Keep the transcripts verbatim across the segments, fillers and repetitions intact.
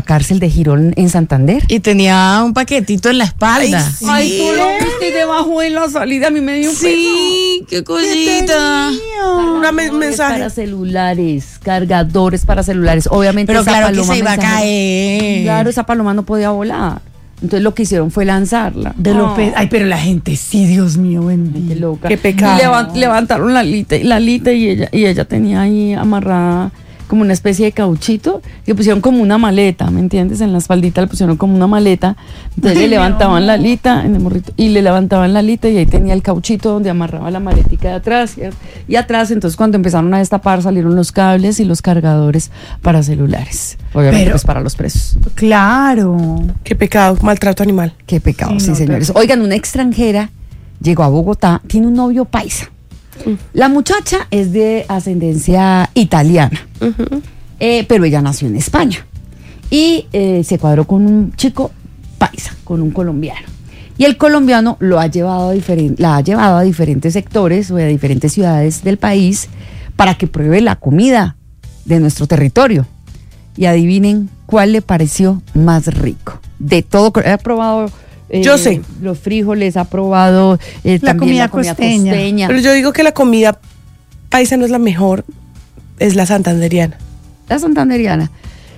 cárcel de Girón en Santander. Y tenía un paquetito en la espalda. Ay, sí. Ay, tú lo viste debajo de la salida, a mí me dio un Sí, qué cosita. Una me- mensaje para celulares, cargadores para celulares. Obviamente pero esa claro paloma que se iba a mensajera, caer. Claro, esa paloma no podía volar. Entonces lo que hicieron fue lanzarla. De lo pe- Ay, pero la gente, sí, Dios mío, bendito. Qué loca. Qué pecado. Y levant- levantaron la alita, la alita y ella, y ella tenía ahí amarrada como una especie de cauchito, que pusieron como una maleta, ¿me entiendes? En la espaldita le pusieron como una maleta, entonces Ay, le levantaban no. la alita en el morrito, y le levantaban la alita y ahí tenía el cauchito donde amarraba la maletica de atrás, y, y atrás, entonces cuando empezaron a destapar salieron los cables y los cargadores para celulares, obviamente Pero- pues para los presos. Claro. Qué pecado, maltrato animal. Qué pecado, Sí, sí, no, señores. pero- Oigan, una extranjera llegó a Bogotá, tiene un novio paisa. La muchacha es de ascendencia italiana, eh, pero ella nació en España. Y eh, se cuadró con un chico paisa, con un colombiano. Y el colombiano lo ha llevado a diferen- la ha llevado a diferentes sectores o a diferentes ciudades del país para que pruebe la comida de nuestro territorio. Y adivinen cuál le pareció más rico. De todo, ha probado eh, Yo sé. los frijoles, ha probado eh, La también comida la comida costeña. costeña. Pero yo digo que la comida paisa no es la mejor, es la santanderiana. La santanderiana.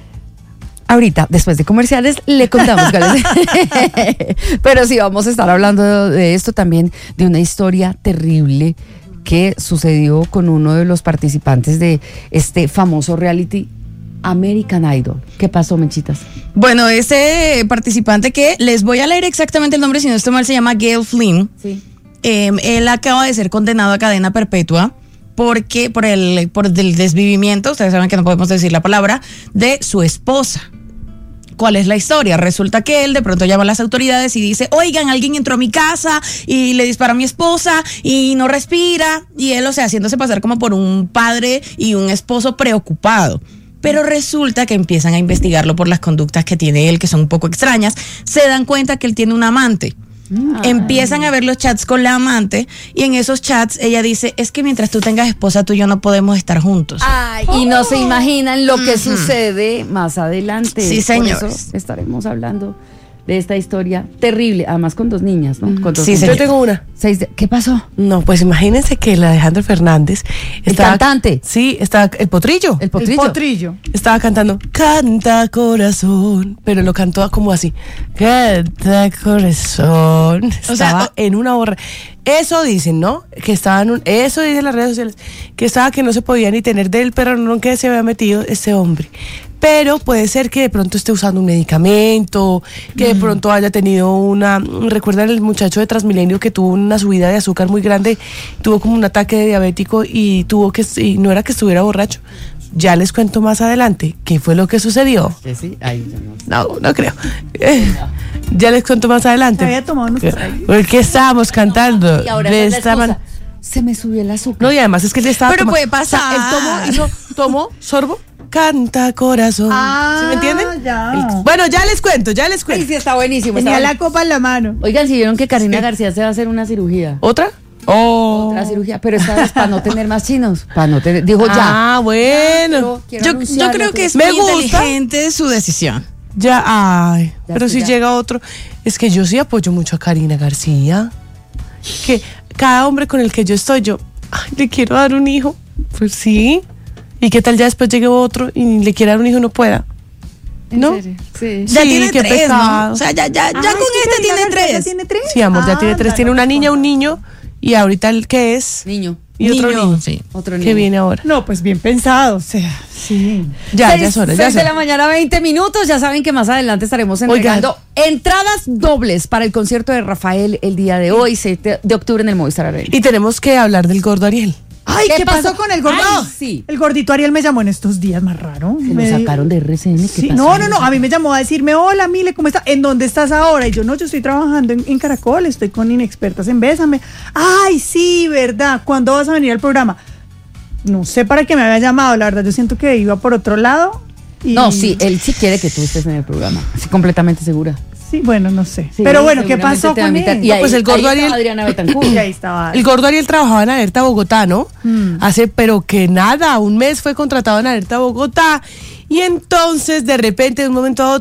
Ahorita, después de comerciales, le contamos cuál es. Pero sí, vamos a estar hablando de esto también, de una historia terrible que sucedió con uno de los participantes de este famoso reality American Idol. ¿Qué pasó, Menchitas? Bueno, ese participante que les voy a leer exactamente el nombre, si no estoy mal, se llama Gail Flynn. Sí. Eh, él acaba de ser condenado a cadena perpetua porque por el por el desvivimiento, ustedes saben que no podemos decir la palabra, de su esposa. ¿Cuál es la historia? Resulta que él de pronto llama a las autoridades y dice, oigan, alguien entró a mi casa y le dispara a mi esposa y no respira. Y él, o sea, haciéndose pasar como por un padre y un esposo preocupado. Pero resulta que empiezan a investigarlo por las conductas que tiene él, que son un poco extrañas. Se dan cuenta que él tiene un amante. Ah. Empiezan a ver los chats con la amante y en esos chats ella dice, es que mientras tú tengas esposa, tú y yo no podemos estar juntos. Ay, y no se imaginan lo que sucede más adelante. Sí, Por señores. eso estaremos hablando de esta historia terrible, además con dos niñas, ¿no? Con dos Sí, niñas. Yo tengo una. Seis de- ¿Qué pasó? No, pues imagínense que el Alejandro Fernández El cantante. Sí, estaba el potrillo. El potrillo. El potrillo. Estaba cantando Canta corazón, pero lo cantó como así. Canta corazón. O sea, Estaba o- en una borra. Eso dicen, ¿no? Que estaba en un, eso dicen las redes sociales, que estaba que no se podía ni tener del perro no que se había metido este hombre. Pero puede ser que de pronto esté usando un medicamento, que de pronto haya tenido una... ¿Recuerdan el muchacho de Transmilenio que tuvo una subida de azúcar muy grande? Tuvo como un ataque de diabético y tuvo que... y no era que estuviera borracho. Ya les cuento más adelante qué fue lo que sucedió. Sí, sí, ahí ya no. No, no creo. Eh, ya les cuento más adelante. Se había tomado unos traguitos. Porque estábamos cantando Y ahora de es la esta esposa. man- Se me subió el azúcar. No, y además es que él estaba Pero toma- puede pasar. O sea, él tomó, hizo, tomó, sorbo, canta corazón. Ah, ¿Sí me entienden? ya. El- bueno, ya les cuento, ya les Ay, cuento. sí, está buenísimo. Tenía está la copa en la mano. Oigan, si vieron que Karina García se va a hacer una cirugía. ¿Otra? Oh. Otra cirugía, pero esta vez para no tener más chinos. Para no tener. Dijo ya. Ah, bueno. Quiero Yo, anunciarlo yo creo a que es Me muy gusta. inteligente su decisión. Ya, ay. Ya pero estoy si ya. llega otro. Es que yo sí apoyo mucho a Karina García. Que cada hombre con el que yo estoy, yo, ay, le quiero dar un hijo. Pues sí. ¿Y qué tal ya después llegue otro y le quiere dar un hijo y no pueda? ¿En ¿No? serio? Sí. Ya Sí, tiene qué tres, pecado. ¿no? O sea, ya, ya, ya Ay, con sí, este Karina tiene García tres. ¿Tiene tres? Sí, amor, ya Ah, tiene tres. Tiene una niña, un niño y ahorita el que es. Niño. Y otro Niño, niño. sí. Otro niño. Que viene ahora. No, pues bien pensado, o sea, sí. Ya, Seis- ya es hora, ya seis es de hora. la mañana, veinte minutos. Ya saben que más adelante estaremos entregando entradas dobles para el concierto de Rafael el día de hoy, siete de octubre en el Movistar Arena. Y tenemos que hablar del gordo Ariel. Ay, ¿Qué ¿qué, pasó? pasó? con el gordo? Ay, sí. El gordito Ariel me llamó en estos días, más raro. Se Me- lo sacaron de R C N. ¿Qué Sí, pasó? no, no, no, a mí me llamó a decirme, hola Mile, ¿cómo estás? ¿En dónde estás ahora? Y yo, no, yo estoy trabajando en, en Caracol, estoy con Inexpertas en Bésame. Ay, sí, ¿verdad? ¿Cuándo vas a venir al programa? No sé para qué me había llamado, la verdad, yo siento que iba por otro lado. Y- No, sí, él sí quiere que tú estés en el programa. Sí, completamente segura. Sí, bueno, no sé. Sí, Pero bueno, ¿qué seguramente pasó te va a con invitar. él? Y No, ahí, pues el gordo ahí estaba Ariel- Adriana Betancourt. Y ahí estaba. El gordo Ariel trabajaba en Alerta Bogotá, ¿no? Mm. Hace, pero que nada, un mes fue contratado en Alerta Bogotá. Y entonces, de repente, de un momento a otro,